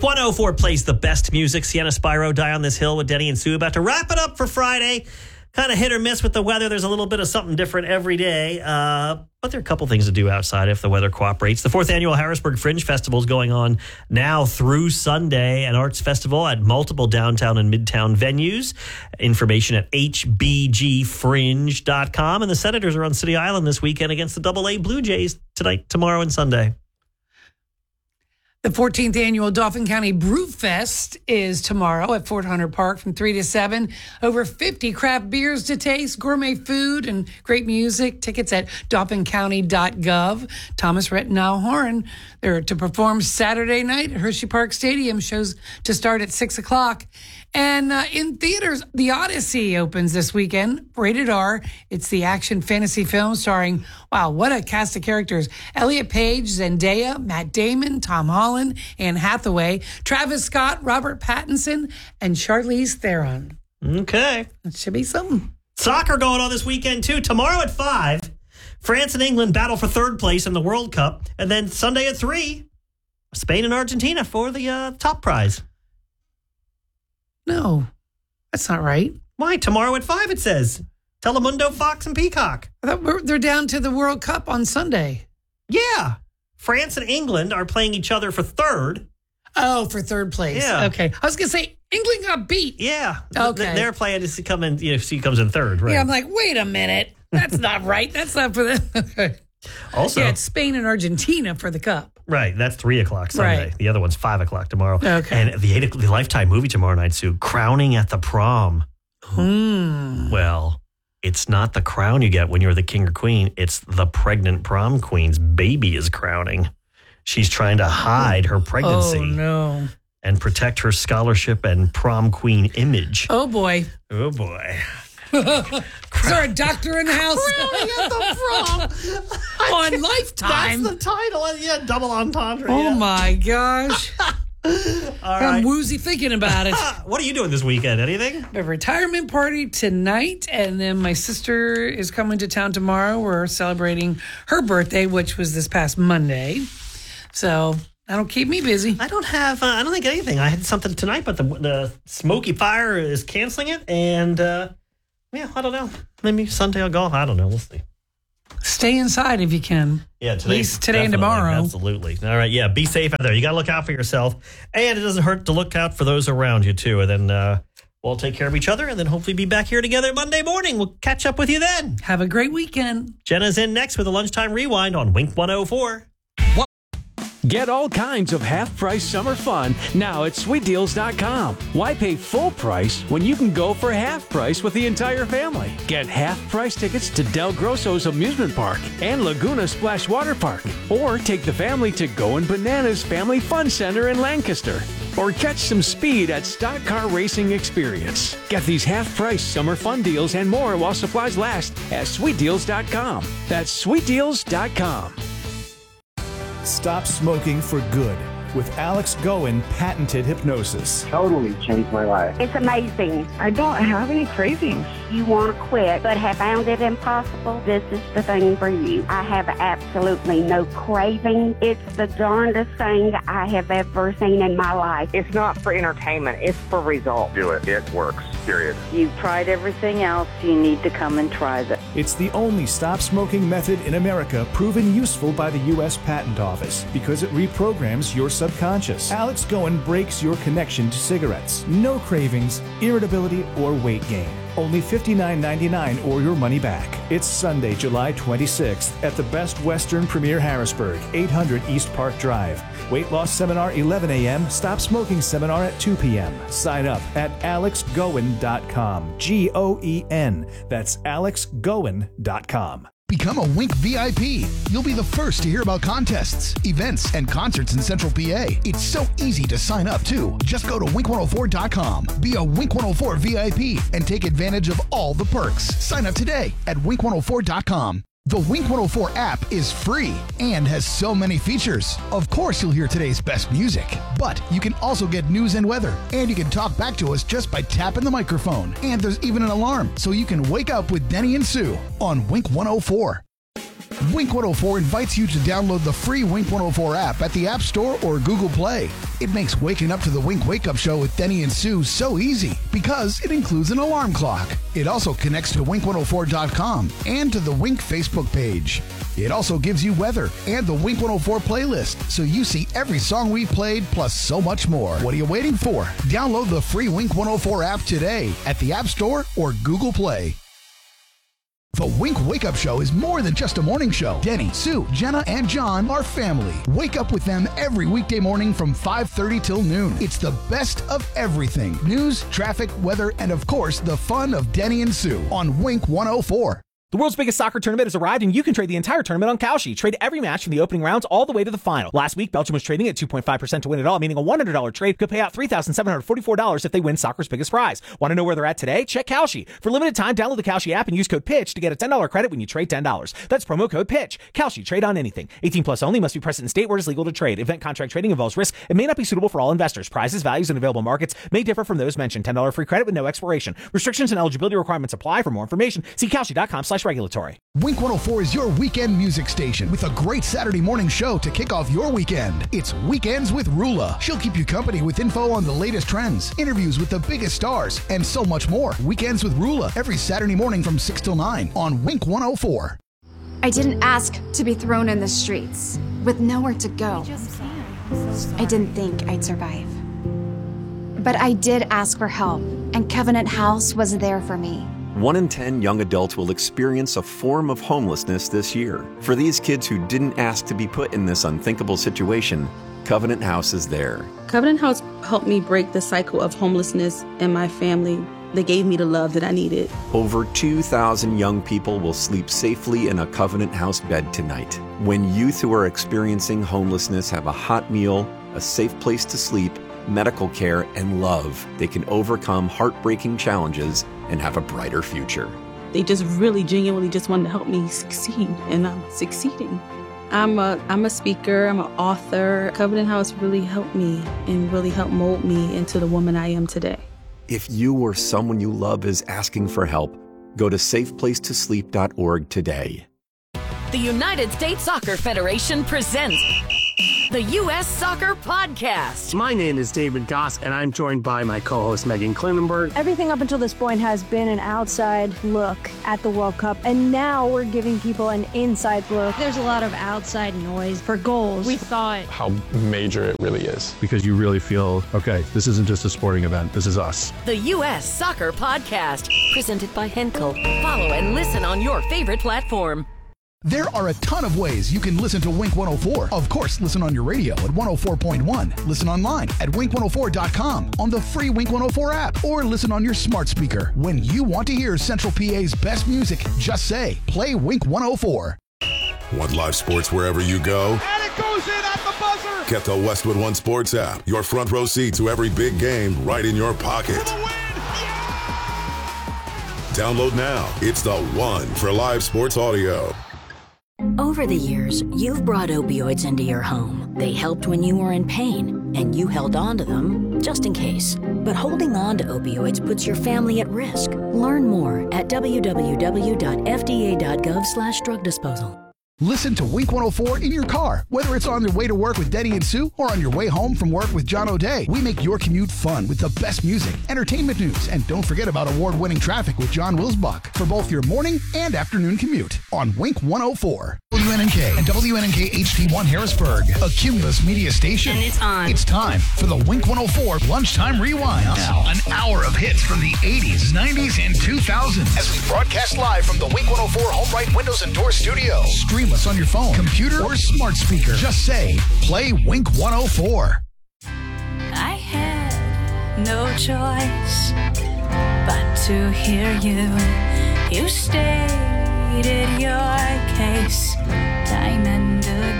Wink 104 plays the best music. Sienna Spyro, Die on This Hill with Denny and Sue. About to wrap it up for Friday. Kind of hit or miss with the weather. There's a little bit of something different every day. But there are a couple things to do outside if the weather cooperates. The 4th Annual Harrisburg Fringe Festival is going on now through Sunday, an arts festival at multiple downtown and midtown venues. Information at hbgfringe.com. And the Senators are on City Island this weekend against the AA Blue Jays tonight, tomorrow, and Sunday. The 14th Annual Dauphin County Brew Fest is tomorrow at Fort Hunter Park from 3 to 7. Over 50 craft beers to taste, gourmet food, and great music. Tickets at dauphincounty.gov. Thomas Rhett and Al Horan, they're to perform Saturday night at Hershey Park Stadium. Shows to start at 6 o'clock. And in theaters, The Odyssey opens this weekend. Rated R. It's the action fantasy film starring, wow, what a cast of characters. Elliot Page, Zendaya, Matt Damon, Tom Holland, Anne Hathaway, Travis Scott, Robert Pattinson, and Charlize Theron. Okay. That should be something. Soccer going on this weekend, too. Tomorrow at 5, France and England battle for third place in the World Cup. And then Sunday at 3, Spain and Argentina for the top prize. No, that's not right. Why? Tomorrow at 5, it says. Telemundo, Fox, and Peacock. I thought they're down to the World Cup on Sunday. Yeah. France and England are playing each other for third. Oh, for third place. Yeah. Okay. I was going to say, England got beat. Yeah. Okay. They're playing to come in, she comes in third, right? Yeah, I'm like, wait a minute. That's not right. That's not for them. Okay. Also, yeah, it's Spain and Argentina for the Cup. Right, that's 3 o'clock Sunday. Right. The other one's 5 o'clock tomorrow. Okay. And the Lifetime movie tomorrow night, Sue, Crowning at the Prom. Well, it's not the crown you get when you're the king or queen. It's the pregnant prom queen's baby is crowning. She's trying to hide her pregnancy. Oh, no. And protect her scholarship and prom queen image. Oh, boy. Oh, boy. Is there a doctor in the house? Crowning at the prom. On Lifetime. That's the title. Yeah, double entendre. Oh, yeah. my gosh. All right. I'm woozy thinking about it. What are you doing this weekend? Anything? A retirement party tonight, and then my sister is coming to town tomorrow. We're celebrating her birthday, which was this past Monday. So that'll keep me busy. I don't think anything. I had something tonight, but the Smoky Fire is canceling it, and yeah, I don't know. Maybe Sunday I'll go. I don't know. We'll see. Stay inside if you can. Yeah, at least today and tomorrow. Absolutely. All right, yeah, be safe out there. You got to look out for yourself, and it doesn't hurt to look out for those around you, too. And then we'll take care of each other, and then hopefully be back here together Monday morning. We'll catch up with you then. Have a great weekend. Jenna's in next with a Lunchtime Rewind on Wink 104. Get all kinds of half-price summer fun now at SweetDeals.com. Why pay full price when you can go for half price with the entire family? Get half-price tickets to Del Grosso's Amusement Park and Laguna Splash Water Park. Or take the family to Goin' Bananas Family Fun Center in Lancaster. Or catch some speed at Stock Car Racing Experience. Get these half-price summer fun deals and more while supplies last at SweetDeals.com. That's SweetDeals.com. Stop smoking for good with Alex Goen patented hypnosis. Totally changed my life. It's amazing. I don't have any cravings. You want to quit, but have found it impossible? This is the thing for you. I have absolutely no craving. It's the darndest thing I have ever seen in my life. It's not for entertainment. It's for results. Do it. It works. Period. You've tried everything else. You need to come and try this. It's the only stop smoking method in America proven useful by the U.S. Patent Office because it reprograms your subconscious. Alex Goen breaks your connection to cigarettes. No cravings, irritability, or weight gain. Only $59.99 or your money back. It's Sunday, July 26th at the Best Western Premier Harrisburg, 800 East Park Drive. Weight loss seminar 11 a.m. Stop smoking seminar at 2 p.m. Sign up at alexgoen.com. Goen. That's alexgoen.com. Become a Wink VIP. You'll be the first to hear about contests, events, and concerts in Central PA. It's so easy to sign up, too. Just go to wink104.com. Be a Wink 104 VIP and take advantage of all the perks. Sign up today at wink104.com. The Wink 104 app is free and has so many features. Of course, you'll hear today's best music, but you can also get news and weather, and you can talk back to us just by tapping the microphone. And there's even an alarm, so you can wake up with Denny and Sue on Wink 104. Wink 104 invites you to download the free Wink 104 app at the App Store or Google Play. It makes waking up to the Wink Wake Up Show with Denny and Sue so easy because it includes an alarm clock. It also connects to Wink104.com and to the Wink Facebook page. It also gives you weather and the Wink 104 playlist, so you see every song we've played plus so much more. What are you waiting for? Download the free Wink 104 app today at the App Store or Google Play. The Wink Wake Up Show is more than just a morning show. Denny, Sue, Jenna, and John are family. Wake up with them every weekday morning from 5:30 till noon. It's the best of everything. News, traffic, weather, and of course, the fun of Denny and Sue on Wink 104. The world's biggest soccer tournament has arrived, and you can trade the entire tournament on Kalshi. Trade every match from the opening rounds all the way to the final. Last week, Belgium was trading at 2.5% to win it all, meaning a $100 trade could pay out $3,744 if they win soccer's biggest prize. Want to know where they're at today? Check Kalshi. For limited time, download the Kalshi app and use code PITCH to get a $10 credit when you trade $10. That's promo code PITCH. Kalshi, trade on anything. 18 plus only, must be present in state where it is legal to trade. Event contract trading involves risk and may not be suitable for all investors. Prizes, values, and available markets may differ from those mentioned. $10 free credit with no expiration. Restrictions and eligibility requirements apply. For more information, see Kalshi.com/regulatory. Wink 104 is your weekend music station with a great Saturday morning show to kick off your weekend. It's Weekends with Rula. She'll keep you company with info on the latest trends, interviews with the biggest stars, and so much more. Weekends with Rula every Saturday morning from 6 till 9 on Wink 104. I didn't ask to be thrown in the streets with nowhere to go. I didn't think I'd survive. But I did ask for help, and Covenant House was there for me. 1 in 10 young adults will experience a form of homelessness this year. For these kids who didn't ask to be put in this unthinkable situation, Covenant House is there. Covenant House helped me break the cycle of homelessness in my family. They gave me the love that I needed. Over 2,000 young people will sleep safely in a Covenant House bed tonight. When youth who are experiencing homelessness have a hot meal, a safe place to sleep, medical care, and love, they can overcome heartbreaking challenges and have a brighter future. They just really genuinely just wanted to help me succeed, and I'm succeeding. I'm a speaker, I'm an author. Covenant House really helped me and really helped mold me into the woman I am today. If you or someone you love is asking for help, go to safeplacetosleep.org today. The United States Soccer Federation presents the U.S. Soccer Podcast. My name is David Goss, and I'm joined by my co-host Megan Klinenberg. Everything up until this point has been an outside look at the World Cup, and now we're giving people an inside look. There's a lot of outside noise for goals. We thought how major it really is, because you really feel, okay, this isn't just a sporting event, this is us. The U.S. Soccer Podcast, presented by Henkel. Follow and listen on your favorite platform. There are a ton of ways you can listen to Wink 104. Of course, listen on your radio at 104.1. Listen online at Wink104.com, on the free Wink 104 app, or listen on your smart speaker. When you want to hear Central PA's best music, just say, play Wink 104. Want live sports wherever you go? And it goes in at the buzzer! Get the Westwood One Sports app. Your front row seat to every big game right in your pocket. For the win! Download now. It's the one for live sports audio. Over the years, you've brought opioids into your home. They helped when you were in pain, and you held on to them just in case. But holding on to opioids puts your family at risk. Learn more at www.fda.gov/drug disposal. Listen to Wink 104 in your car, whether it's on your way to work with Denny and Sue or on your way home from work with John O'Day. We make your commute fun with the best music, entertainment news, and don't forget about award-winning traffic with John Wilsbach for both your morning and afternoon commute on Wink 104. WNNK and WNNK HD1 Harrisburg, a Cumulus media station. And it's on. It's time for the Wink 104 Lunchtime Rewind. Now, an hour of hits from the 80s, 90s, and 2000s as we broadcast live from the Wink 104 Home Right Windows and Doors studio. Stream us on your phone, computer, or smart speaker. Just say, play Wink 104. I had no choice but to hear you. You stated your case time and again.